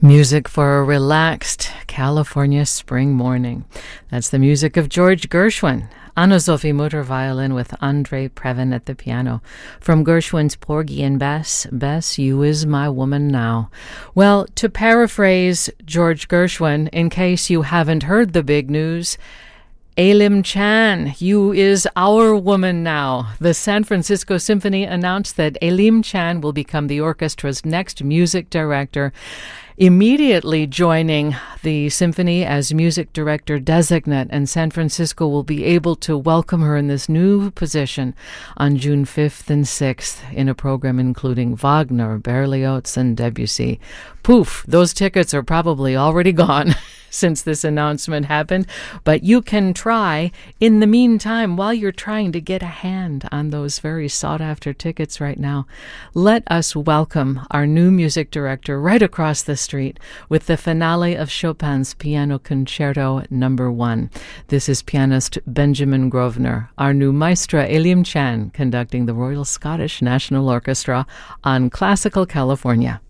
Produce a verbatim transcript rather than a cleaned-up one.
Music for a relaxed California spring morning. That's the music of George Gershwin. Anna-Sophie Mutter violin with Andre Previn at the piano. From Gershwin's Porgy and Bess, Bess, you is my woman now. Well, to paraphrase George Gershwin, in case you haven't heard the big news, Elim Chan, you is our woman now. The San Francisco Symphony announced that Elim Chan will become the orchestra's next music director, immediately joining the symphony as music director designate, and San Francisco will be able to welcome her in this new position on June fifth and sixth in a program including Wagner, Berlioz, and Debussy. Poof, those tickets are probably already gone since this announcement happened, but you can try in the meantime while you're trying to get a hand on those very sought-after tickets right now. Let us welcome our new music director right across the street with the finale of Chopin's Piano Concerto Number One. This is pianist Benjamin Grosvenor, our new maestra Elim Chan, conducting the Royal Scottish National Orchestra on Classical California.